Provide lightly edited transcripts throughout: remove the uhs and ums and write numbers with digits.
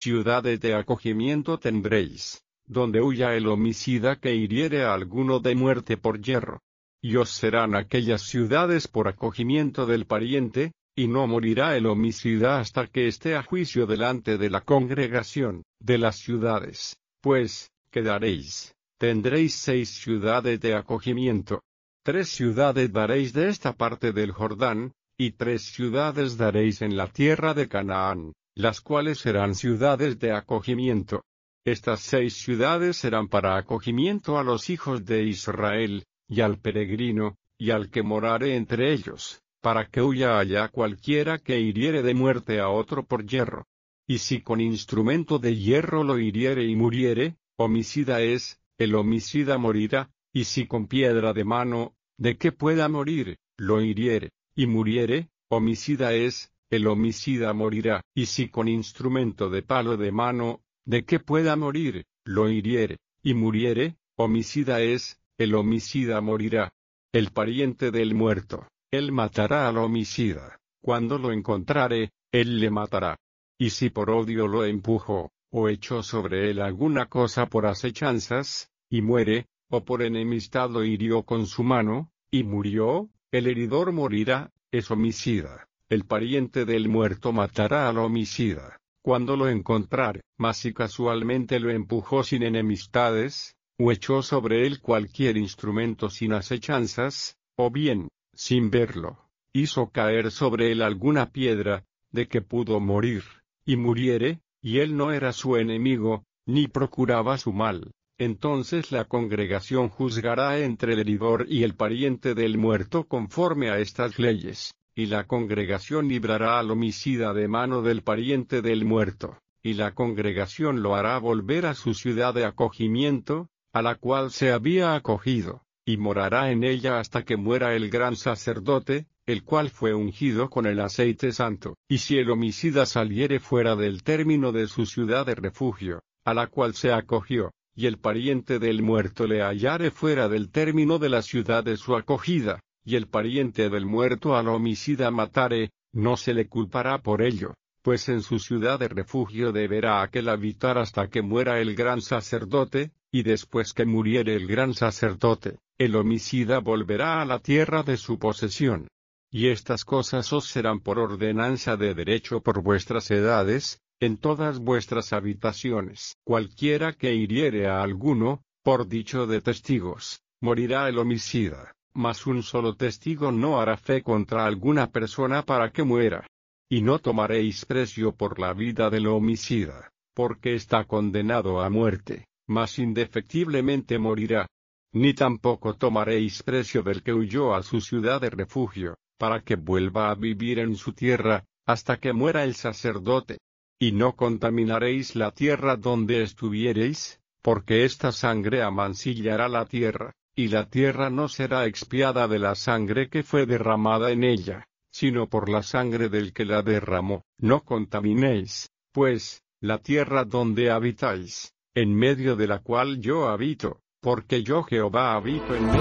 ciudades de acogimiento tendréis, donde huya el homicida que hiriere a alguno de muerte por yerro. Y os serán aquellas ciudades por acogimiento del pariente, y no morirá el homicida hasta que esté a juicio delante de la congregación de las ciudades, pues, quedaréis, tendréis 6 ciudades de acogimiento. 3 ciudades daréis de esta parte del Jordán, y 3 ciudades daréis en la tierra de Canaán, las cuales serán ciudades de acogimiento. Estas 6 ciudades serán para acogimiento a los hijos de Israel, y al peregrino, y al que morare entre ellos, para que huya allá cualquiera que hiriere de muerte a otro por yerro. Y si con instrumento de hierro lo hiriere y muriere, homicida es, el homicida morirá, y si con piedra de mano, de que pueda morir, lo hiriere, y muriere, homicida es, el homicida morirá, y si con instrumento de palo de mano, de que pueda morir, lo hiriere, y muriere, homicida es, el homicida morirá. El pariente del muerto, él matará al homicida, cuando lo encontrare, él le matará. Y si por odio lo empujó, o echó sobre él alguna cosa por asechanzas, y muere, o por enemistad lo hirió con su mano, y murió, el heridor morirá, es homicida. El pariente del muerto matará al homicida, cuando lo encontrare. Mas si casualmente lo empujó sin enemistades, o echó sobre él cualquier instrumento sin asechanzas, o bien, sin verlo, hizo caer sobre él alguna piedra, de que pudo morir, y muriere, y él no era su enemigo, ni procuraba su mal, entonces la congregación juzgará entre el heridor y el pariente del muerto conforme a estas leyes, y la congregación librará al homicida de mano del pariente del muerto, y la congregación lo hará volver a su ciudad de acogimiento, a la cual se había acogido, y morará en ella hasta que muera el gran sacerdote, el cual fue ungido con el aceite santo. Y si el homicida saliere fuera del término de su ciudad de refugio, a la cual se acogió, y el pariente del muerto le hallare fuera del término de la ciudad de su acogida, y el pariente del muerto al homicida matare, no se le culpará por ello, pues en su ciudad de refugio deberá aquel habitar hasta que muera el gran sacerdote, y después que muriere el gran sacerdote, el homicida volverá a la tierra de su posesión. Y estas cosas os serán por ordenanza de derecho por vuestras edades, en todas vuestras habitaciones. Cualquiera que hiriere a alguno, por dicho de testigos, morirá el homicida, mas un solo testigo no hará fe contra alguna persona para que muera. Y no tomaréis precio por la vida del homicida, porque está condenado a muerte, mas indefectiblemente morirá. Ni tampoco tomaréis precio del que huyó a su ciudad de refugio, para que vuelva a vivir en su tierra, hasta que muera el sacerdote. Y no contaminaréis la tierra donde estuviereis, porque esta sangre amancillará la tierra, y la tierra no será expiada de la sangre que fue derramada en ella, sino por la sangre del que la derramó. No contaminéis, pues, la tierra donde habitáis, en medio de la cual yo habito, porque yo Jehová habito en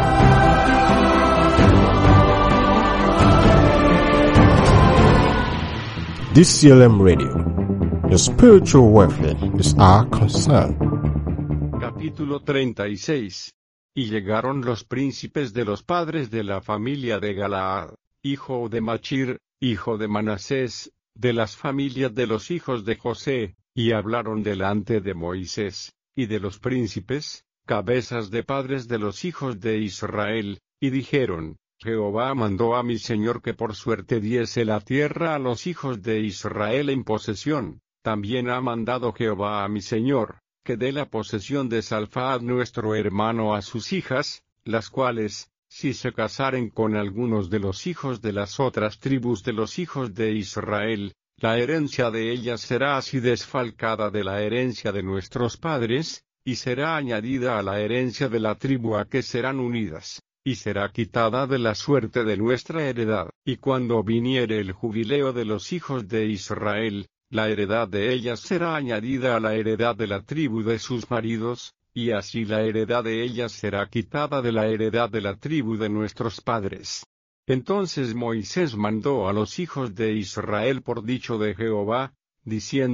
medio. DCLM Radio. Your spiritual welfare is our concern. Capítulo 36. Y llegaron los príncipes de los padres de la familia de Galaad, hijo de Machir, hijo de Manasés, de las familias de los hijos de José, y hablaron delante de Moisés, y de los príncipes, cabezas de padres de los hijos de Israel, y dijeron: Jehová mandó a mi señor que por suerte diese la tierra a los hijos de Israel en posesión. También ha mandado Jehová a mi señor, que dé la posesión de Salfaad nuestro hermano a sus hijas, las cuales, si se casaren con algunos de los hijos de las otras tribus de los hijos de Israel, la herencia de ellas será así desfalcada de la herencia de nuestros padres, y será añadida a la herencia de la tribu a que serán unidas, y será quitada de la suerte de nuestra heredad. Y cuando viniere el jubileo de los hijos de Israel, la heredad de ellas será añadida a la heredad de la tribu de sus maridos, y así la heredad de ellas será quitada de la heredad de la tribu de nuestros padres. Entonces Moisés mandó a los hijos de Israel por dicho de Jehová, diciendo: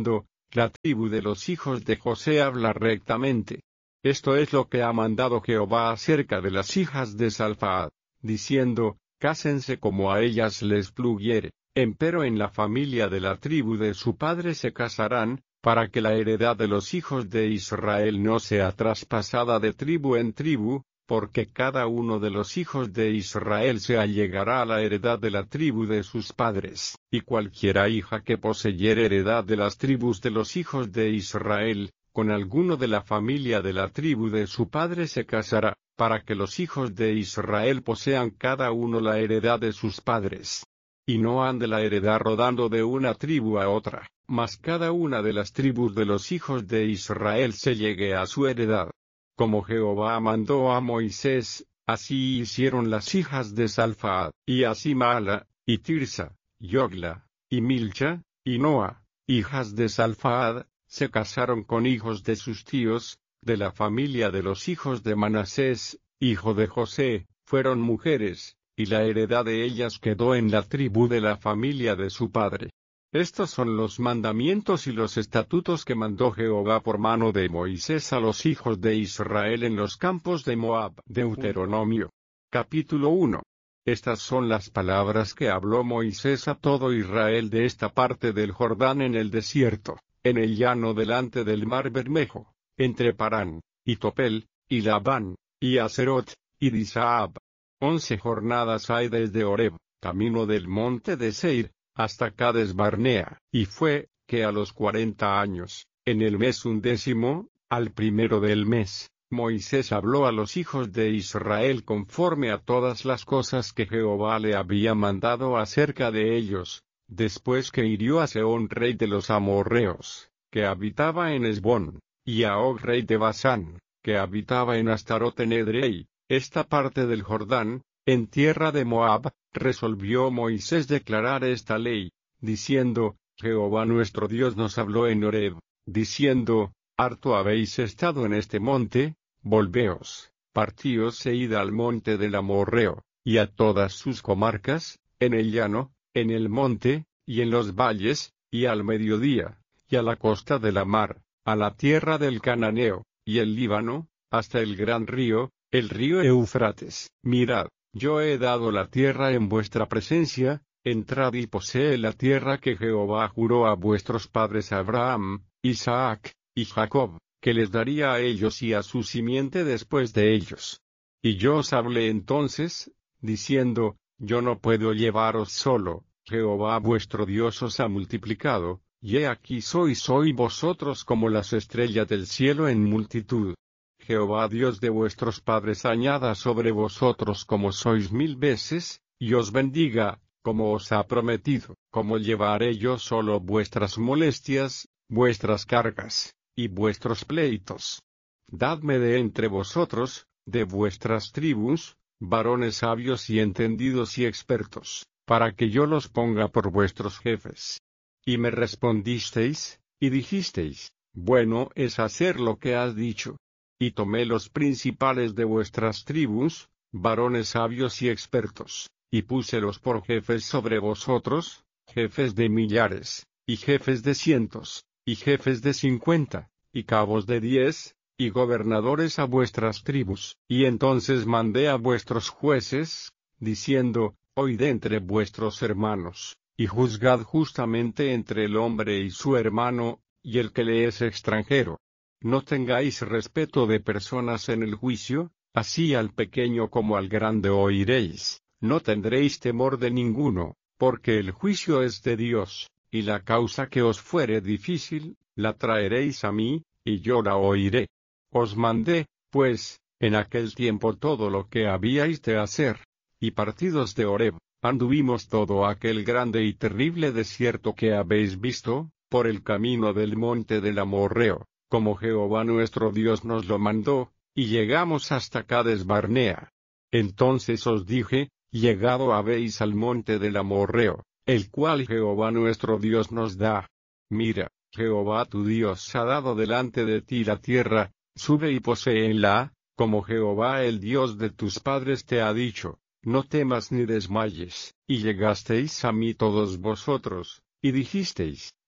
La tribu de los hijos de José habla rectamente. Esto es lo que ha mandado Jehová acerca de las hijas de Salfaad, diciendo, cásense como a ellas les pluguiere, empero en la familia de la tribu de su padre se casarán, para que la heredad de los hijos de Israel no sea traspasada de tribu en tribu, porque cada uno de los hijos de Israel se allegará a la heredad de la tribu de sus padres, y cualquiera hija que poseyere heredad de las tribus de los hijos de Israel, con alguno de la familia de la tribu de su padre se casará, para que los hijos de Israel posean cada uno la heredad de sus padres. Y no ande la heredad rodando de una tribu a otra, mas cada una de las tribus de los hijos de Israel se llegue a su heredad. Como Jehová mandó a Moisés, así hicieron las hijas de Salfaad, y así Maala, y Tirsa, y Ogla, y Milcha, y Noa, hijas de Salfaad, se casaron con hijos de sus tíos, de la familia de los hijos de Manasés, hijo de José, fueron mujeres, y la heredad de ellas quedó en la tribu de la familia de su padre. Estos son los mandamientos y los estatutos que mandó Jehová por mano de Moisés a los hijos de Israel en los campos de Moab. Deuteronomio. Capítulo 1. Estas son las palabras que habló Moisés a todo Israel de esta parte del Jordán en el desierto, en el llano delante del mar Bermejo, entre Parán, y Topel, y Labán, y Aserot, y Disaab. 11 jornadas hay desde Horeb, camino del monte de Seir, hasta Cades Barnea, y fue, que a los 40 años, en el mes 11, al primero del mes, Moisés habló a los hijos de Israel conforme a todas las cosas que Jehová le había mandado acerca de ellos, después que hirió a Sehón rey de los amorreos, que habitaba en Hesbón, y a Og rey de Basán, que habitaba en Astarot en Edrei, esta parte del Jordán, en tierra de Moab. Resolvió Moisés declarar esta ley, diciendo, Jehová nuestro Dios nos habló en Horeb, diciendo, harto habéis estado en este monte, volveos, partíos e id al monte del Amorreo, y a todas sus comarcas, en el llano, en el monte, y en los valles, y al mediodía, y a la costa de la mar, a la tierra del Cananeo, y el Líbano, hasta el gran río, el río Eufrates. Mirad, yo he dado la tierra en vuestra presencia, entrad y posee la tierra que Jehová juró a vuestros padres Abraham, Isaac, y Jacob, que les daría a ellos y a su simiente después de ellos. Y yo os hablé entonces, diciendo, yo no puedo llevaros solo, Jehová vuestro Dios os ha multiplicado, y he aquí sois vosotros como las estrellas del cielo en multitud. Jehová Dios de vuestros padres añada sobre vosotros como sois 1000 veces, y os bendiga, como os ha prometido, como llevaré yo solo vuestras molestias, vuestras cargas, y vuestros pleitos. Dadme de entre vosotros, de vuestras tribus, varones sabios y entendidos y expertos, para que yo los ponga por vuestros jefes. Y me respondisteis, y dijisteis, bueno es hacer lo que has dicho. Y tomé los principales de vuestras tribus, varones sabios y expertos, y púselos por jefes sobre vosotros, jefes de millares, y jefes de cientos, y jefes de 50, y cabos de 10, y gobernadores a vuestras tribus. Y entonces mandé a vuestros jueces, diciendo, oíd entre vuestros hermanos, y juzgad justamente entre el hombre y su hermano, y el que le es extranjero. No tengáis respeto de personas en el juicio, así al pequeño como al grande oiréis, no tendréis temor de ninguno, porque el juicio es de Dios, y la causa que os fuere difícil, la traeréis a mí, y yo la oiré. Os mandé, pues, en aquel tiempo todo lo que habíais de hacer, y partidos de Horeb, anduvimos todo aquel grande y terrible desierto que habéis visto, por el camino del monte del Amorreo, como Jehová nuestro Dios nos lo mandó, y llegamos hasta Cades Barnea. Entonces os dije, llegado habéis al monte del Amorreo, el cual Jehová nuestro Dios nos da. Mira, Jehová tu Dios ha dado delante de ti la tierra, sube y poséenla, como Jehová el Dios de tus padres te ha dicho, no temas ni desmayes. Y llegasteis a mí todos vosotros, y dijisteis,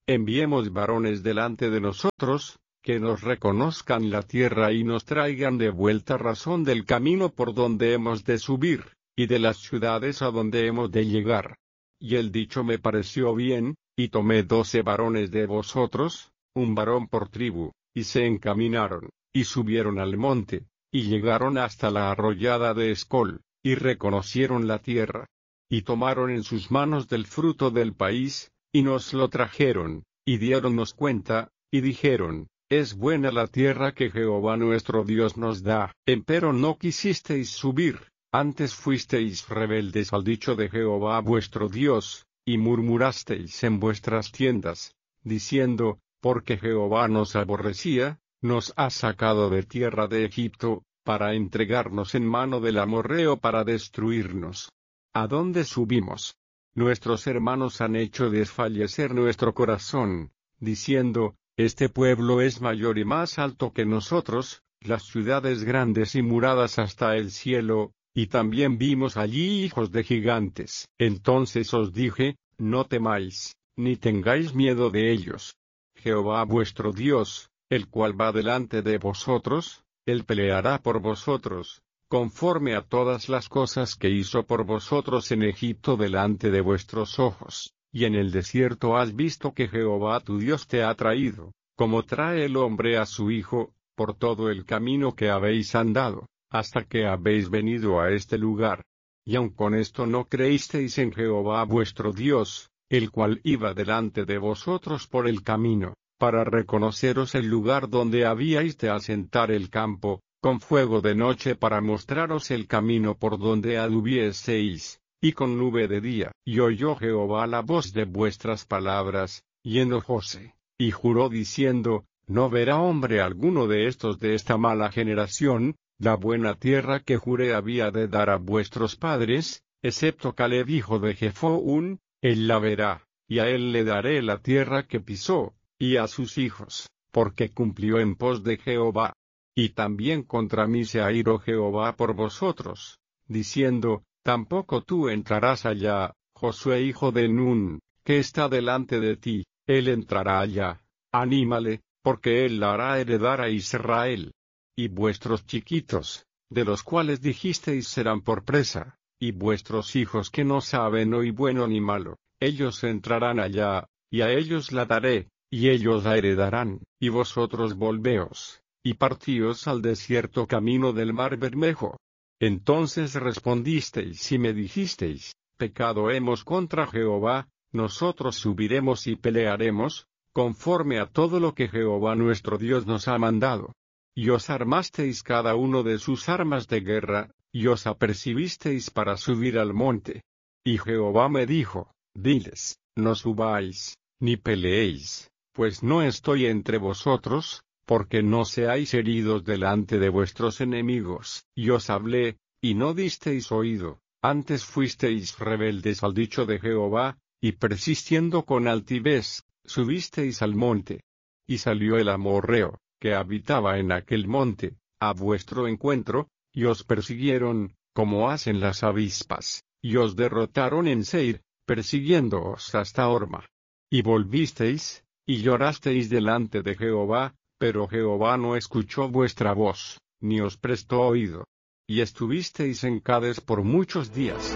enviemos varones delante de nosotros, que nos reconozcan la tierra y nos traigan de vuelta razón del camino por donde hemos de subir, y de las ciudades a donde hemos de llegar. Y el dicho me pareció bien, y tomé 12 varones de vosotros, un varón por tribu, y se encaminaron, y subieron al monte, y llegaron hasta la arroyada de Escol, y reconocieron la tierra. Y tomaron en sus manos del fruto del país, y nos lo trajeron, y diéronnos cuenta, y dijeron, es buena la tierra que Jehová nuestro Dios nos da, empero no quisisteis subir, antes fuisteis rebeldes al dicho de Jehová vuestro Dios, y murmurasteis en vuestras tiendas, diciendo, porque Jehová nos aborrecía, nos ha sacado de tierra de Egipto, para entregarnos en mano del amorreo para destruirnos. ¿A dónde subimos? Nuestros hermanos han hecho desfallecer nuestro corazón, diciendo, este pueblo es mayor y más alto que nosotros, las ciudades grandes y muradas hasta el cielo, y también vimos allí hijos de gigantes. Entonces os dije, no temáis, ni tengáis miedo de ellos. Jehová vuestro Dios, el cual va delante de vosotros, él peleará por vosotros, conforme a todas las cosas que hizo por vosotros en Egipto delante de vuestros ojos. Y en el desierto has visto que Jehová tu Dios te ha traído, como trae el hombre a su hijo, por todo el camino que habéis andado, hasta que habéis venido a este lugar. Y aun con esto no creísteis en Jehová vuestro Dios, el cual iba delante de vosotros por el camino, para reconoceros el lugar donde habíais de asentar el campo, con fuego de noche para mostraros el camino por donde anduvieseis, y con nube de día. Y oyó Jehová la voz de vuestras palabras, y enojóse, y juró diciendo, no verá hombre alguno de estos de esta mala generación, la buena tierra que juré había de dar a vuestros padres, excepto Caleb hijo de Jefón, él la verá, y a él le daré la tierra que pisó, y a sus hijos, porque cumplió en pos de Jehová. Y también contra mí se airó Jehová por vosotros, diciendo, tampoco tú entrarás allá, Josué hijo de Nun, que está delante de ti, él entrará allá, anímale, porque él la hará heredar a Israel. Y vuestros chiquitos, de los cuales dijisteis serán por presa, y vuestros hijos que no saben hoy bueno ni malo, ellos entrarán allá, y a ellos la daré, y ellos la heredarán, y vosotros volveos, y partíos al desierto camino del mar Bermejo. Entonces respondisteis y me dijisteis, pecado hemos contra Jehová, nosotros subiremos y pelearemos, conforme a todo lo que Jehová nuestro Dios nos ha mandado. Y os armasteis cada uno de sus armas de guerra, y os apercibisteis para subir al monte. Y Jehová me dijo, diles, no subáis, ni peleéis, pues no estoy entre vosotros, porque no seáis heridos delante de vuestros enemigos. Y os hablé, y no disteis oído, antes fuisteis rebeldes al dicho de Jehová, y persistiendo con altivez, subisteis al monte. Y salió el amorreo, que habitaba en aquel monte, a vuestro encuentro, y os persiguieron, como hacen las avispas, y os derrotaron en Seir, persiguiéndoos hasta Horma. Y volvisteis, y llorasteis delante de Jehová, pero Jehová no escuchó vuestra voz, ni os prestó oído. Y estuvisteis en Cades por muchos días.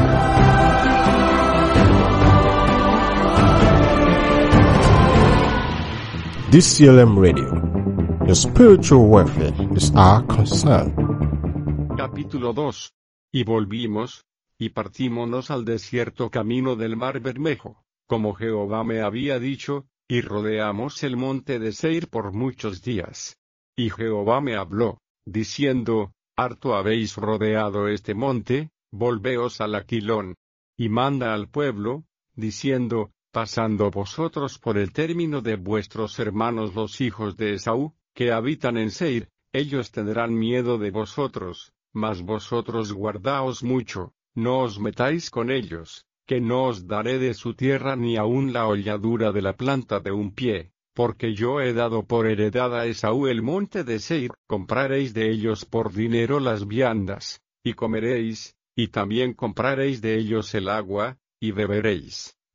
DCLM Radio. Your spiritual welfare is our concern. Capítulo 2. Y volvimos, y partímonos al desierto camino del mar Bermejo, como Jehová me había dicho, y rodeamos el monte de Seir por muchos días. Y Jehová me habló, diciendo, harto habéis rodeado este monte, volveos al Aquilón. Y manda al pueblo, diciendo, pasando vosotros por el término de vuestros hermanos los hijos de Esaú, que habitan en Seir, ellos tendrán miedo de vosotros, mas vosotros guardaos mucho, no os metáis con ellos, que no os daré de su tierra ni aun la holladura de la planta de un pie, porque yo he dado por heredad a Esaú el monte de Seir. Compraréis de ellos por dinero las viandas, y comeréis, y también compraréis de ellos el agua, y beberéis.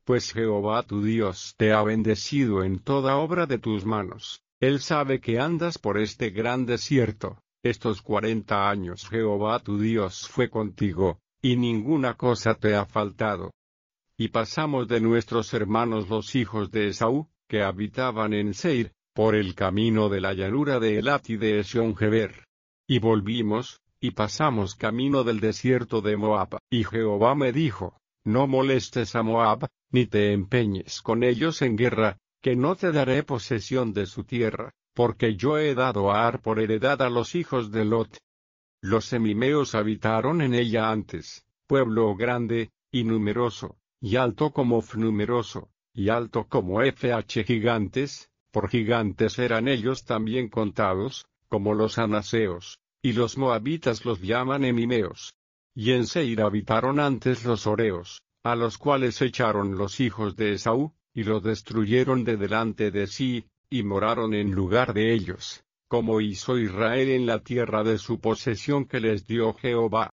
Pues Jehová tu Dios te ha bendecido en toda obra de tus manos. Él sabe que andas por este gran desierto. Estos 40 años Jehová tu Dios fue contigo, y ninguna cosa te ha faltado. Y pasamos de nuestros hermanos los hijos de Esaú, que habitaban en Seir, por el camino de la llanura de Elat y de Esion-Geber. Y volvimos, y pasamos camino del desierto de Moab. Y Jehová me dijo, no molestes a Moab, ni te empeñes con ellos en guerra, que no te daré posesión de su tierra, porque yo he dado a Ar por heredad a los hijos de Lot. Los semimeos habitaron en ella antes, pueblo grande, y numeroso, y alto como numeroso, y alto como gigantes, por gigantes eran ellos también contados, como los anaseos, y los moabitas los llaman emimeos. Y en Seir habitaron antes los horeos, a los cuales echaron los hijos de Esaú, y los destruyeron de delante de sí, y moraron en lugar de ellos, como hizo Israel en la tierra de su posesión que les dio Jehová.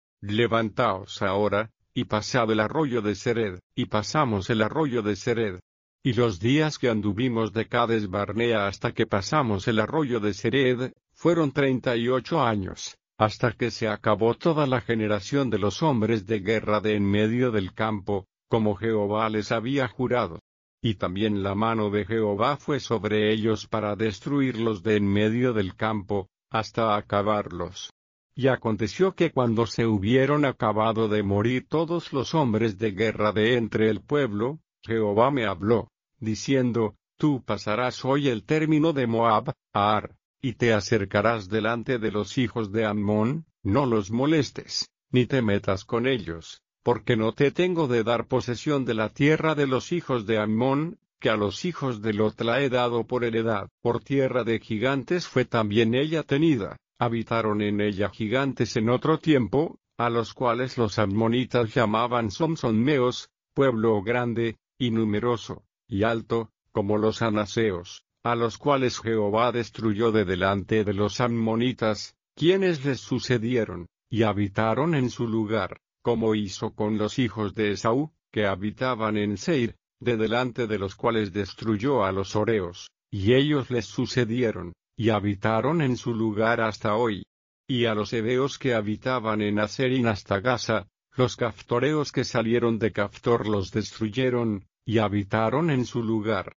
Levantaos ahora, y pasad el arroyo de Sered, y pasamos el arroyo de Sered. Y los días que anduvimos de Cades Barnea hasta que pasamos el arroyo de Sered, fueron 38 años, hasta que se acabó toda la generación de los hombres de guerra de en medio del campo, como Jehová les había jurado. Y también la mano de Jehová fue sobre ellos para destruirlos de en medio del campo, hasta acabarlos. Y aconteció que cuando se hubieron acabado de morir todos los hombres de guerra de entre el pueblo, Jehová me habló, diciendo, tú pasarás hoy el término de Moab, a Ar, y te acercarás delante de los hijos de Ammón, no los molestes, ni te metas con ellos, porque no te tengo de dar posesión de la tierra de los hijos de Ammón, que a los hijos de Lot la he dado por heredad. Por tierra de gigantes fue también ella tenida, habitaron en ella gigantes en otro tiempo, a los cuales los ammonitas llamaban Somsonmeos, pueblo grande, y numeroso, y alto, como los anaseos, a los cuales Jehová destruyó de delante de los ammonitas, quienes les sucedieron, y habitaron en su lugar, como hizo con los hijos de Esaú, que habitaban en Seir, de delante de los cuales destruyó a los horeos, y ellos les sucedieron, y habitaron en su lugar hasta hoy. Y a los heveos que habitaban en Aserín hasta Gaza, los caftoreos que salieron de Caftor los destruyeron, y habitaron en su lugar.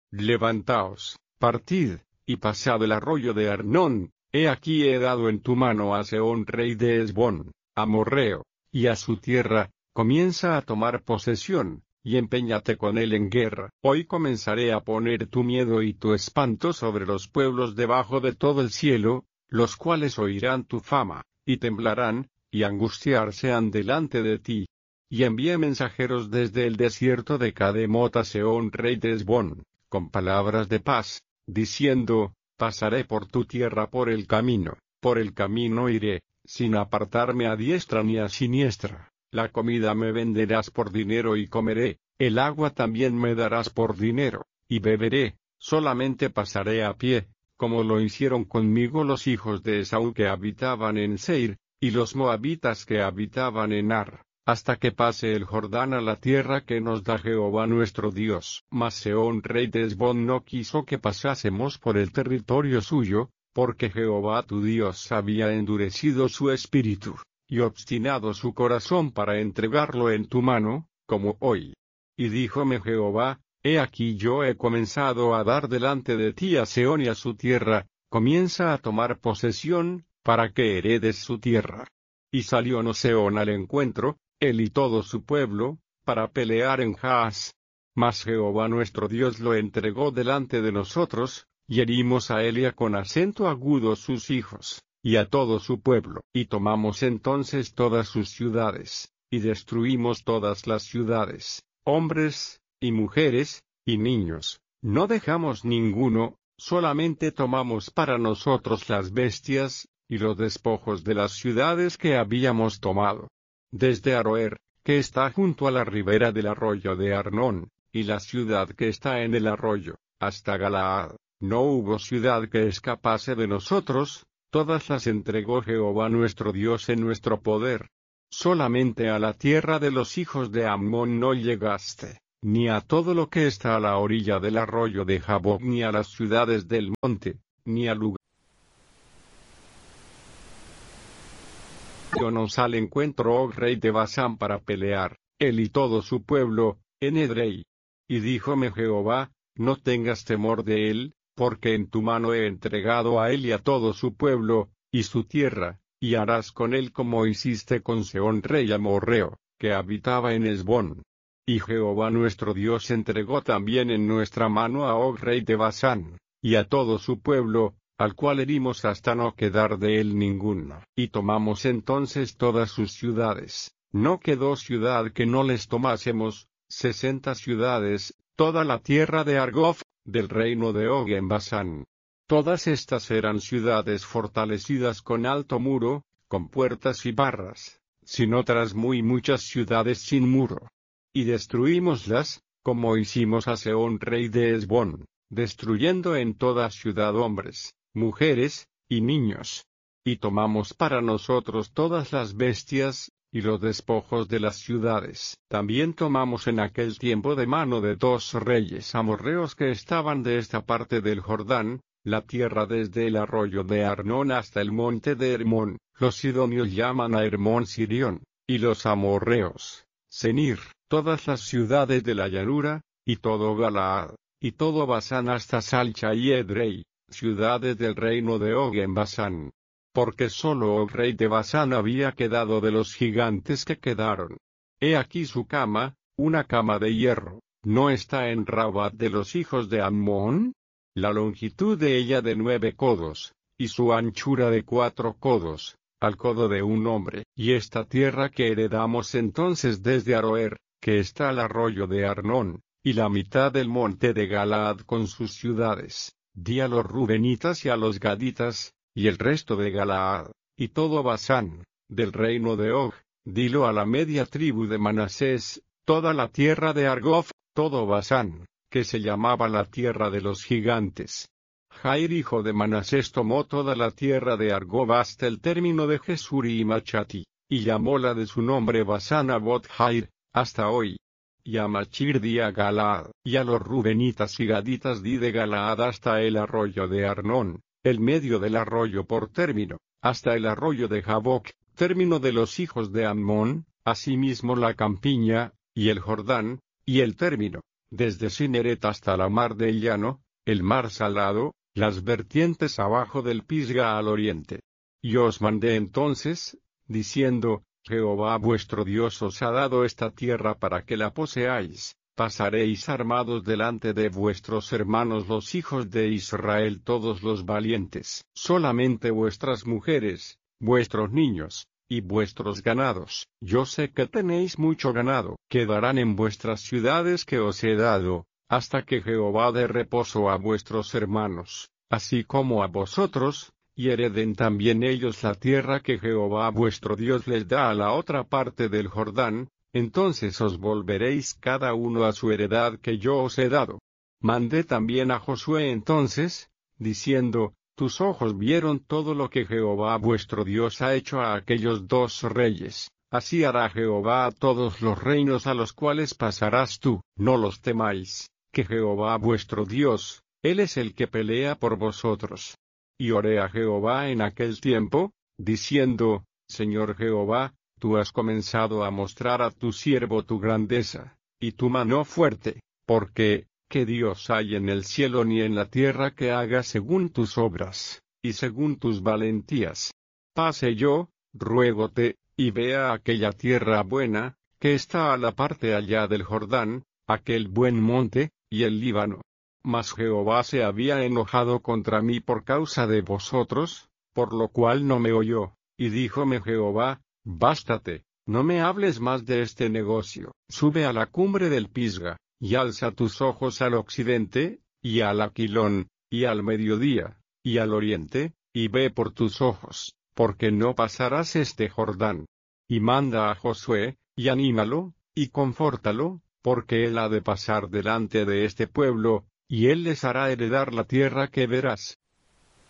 Levantaos, partid, y pasad el arroyo de Arnón, he aquí he dado en tu mano a Sehón rey de Hesbón, amorreo, y a su tierra, comienza a tomar posesión, y empeñate con él en guerra. Hoy comenzaré a poner tu miedo y tu espanto sobre los pueblos debajo de todo el cielo, los cuales oirán tu fama, y temblarán, y angustiarse han delante de ti. Y envié mensajeros desde el desierto de Cademot a Sehón rey de Hesbón, con palabras de paz, diciendo, pasaré por tu tierra por el camino iré, sin apartarme a diestra ni a siniestra. La comida me venderás por dinero y comeré, el agua también me darás por dinero, y beberé, solamente pasaré a pie, como lo hicieron conmigo los hijos de Esaú que habitaban en Seir, y los moabitas que habitaban en Ar, hasta que pase el Jordán a la tierra que nos da Jehová nuestro Dios. Mas Sehón rey de Hesbón no quiso que pasásemos por el territorio suyo, porque Jehová tu Dios había endurecido su espíritu, y obstinado su corazón para entregarlo en tu mano, como hoy. Y díjome Jehová, he aquí yo he comenzado a dar delante de ti a Sehón y a su tierra, comienza a tomar posesión, para que heredes su tierra. Y salió Sehón al encuentro, él y todo su pueblo, para pelear en Jaaz. Mas Jehová nuestro Dios lo entregó delante de nosotros, y herimos a él y a con acento agudo sus hijos, y a todo su pueblo. Y tomamos entonces todas sus ciudades, y destruimos todas las ciudades, hombres, y mujeres, y niños, no dejamos ninguno, solamente tomamos para nosotros las bestias, y los despojos de las ciudades que habíamos tomado. Desde Aroer, que está junto a la ribera del arroyo de Arnón, y la ciudad que está en el arroyo, hasta Galaad, no hubo ciudad que escapase de nosotros, todas las entregó Jehová nuestro Dios en nuestro poder. Solamente a la tierra de los hijos de Ammón no llegaste, ni a todo lo que está a la orilla del arroyo de Jaboc, ni a las ciudades del monte, ni al lugar. Nos al encuentro, Og rey de Basán, para pelear, él y todo su pueblo, en Edrei. Y díjome Jehová, no tengas temor de él, porque en tu mano he entregado a él y a todo su pueblo, y su tierra, y harás con él como hiciste con Sehón rey amorreo, que habitaba en Hesbón. Y Jehová nuestro Dios entregó también en nuestra mano a Og rey de Basán, y a todo su pueblo, al cual herimos hasta no quedar de él ninguno. Y tomamos entonces todas sus ciudades, no quedó ciudad que no les tomásemos, 60 ciudades, toda la tierra de Argob, del reino de Og en Basán. Todas estas eran ciudades fortalecidas con alto muro, con puertas y barras, sin otras muchas ciudades sin muro. Y destruímoslas, como hicimos a Sehón rey de Hesbón, destruyendo en toda ciudad hombres, mujeres, y niños. Y tomamos para nosotros todas las bestias, y los despojos de las ciudades. También tomamos en aquel tiempo de mano de 2 reyes amorreos que estaban de esta parte del Jordán, la tierra desde el arroyo de Arnón hasta el monte de Hermón, los sidonios llaman a Hermón Sirión, y los amorreos, Senir, todas las ciudades de la llanura, y todo Galaad, y todo Basán hasta Salcha y Edrei, ciudades del reino de Og en Basán. Porque solo Og rey de Basán había quedado de los gigantes que quedaron. He aquí su cama, una cama de hierro, ¿no está en Rabat de los hijos de Ammón? La longitud de ella de 9 codos, y su anchura de 4 codos, al codo de un hombre. Y esta tierra que heredamos entonces desde Aroer, que está al arroyo de Arnón, y la mitad del monte de Galaad con sus ciudades, di a los rubenitas y a los gaditas, y el resto de Galaad, y todo Basán, del reino de Og, dilo a la media tribu de Manasés, toda la tierra de Argob, todo Basán, que se llamaba la tierra de los gigantes. Jair hijo de Manasés tomó toda la tierra de Argob hasta el término de Jesuri y Machati, y llamóla de su nombre Basán Abot Jair, hasta hoy. Y a Machir di a Galaad, y a los rubenitas y gaditas di de Galaad hasta el arroyo de Arnón, el medio del arroyo por término, hasta el arroyo de Jaboc, término de los hijos de Ammón, asimismo la campiña, y el Jordán, y el término, desde Cineret hasta la mar del llano, el mar salado, las vertientes abajo del Pisga al oriente. Y os mandé entonces, diciendo, Jehová vuestro Dios os ha dado esta tierra para que la poseáis. Pasaréis armados delante de vuestros hermanos los hijos de Israel todos los valientes. Solamente vuestras mujeres, vuestros niños, y vuestros ganados. Yo sé que tenéis mucho ganado. Quedarán en vuestras ciudades que os he dado, hasta que Jehová dé reposo a vuestros hermanos, así como a vosotros, y hereden también ellos la tierra que Jehová vuestro Dios les da a la otra parte del Jordán. Entonces os volveréis cada uno a su heredad que yo os he dado. Mandé también a Josué entonces, diciendo, tus ojos vieron todo lo que Jehová vuestro Dios ha hecho a aquellos 2 reyes, así hará Jehová a todos los reinos a los cuales pasarás tú. No los temáis, que Jehová vuestro Dios, Él es el que pelea por vosotros. Y oré a Jehová en aquel tiempo, diciendo, Señor Jehová, tú has comenzado a mostrar a tu siervo tu grandeza, y tu mano fuerte, porque, ¿qué Dios hay en el cielo ni en la tierra que haga según tus obras, y según tus valentías? Pase yo, ruégote, y vea aquella tierra buena, que está a la parte allá del Jordán, aquel buen monte, y el Líbano. Mas Jehová se había enojado contra mí por causa de vosotros, por lo cual no me oyó, y díjome Jehová, bástate, no me hables más de este negocio. Sube a la cumbre del Pisga, y alza tus ojos al occidente, y al Aquilón, y al mediodía, y al oriente, y ve por tus ojos, porque no pasarás este Jordán. Y manda a Josué, y anímalo, y confórtalo, porque él ha de pasar delante de este pueblo, y él les hará heredar la tierra que verás.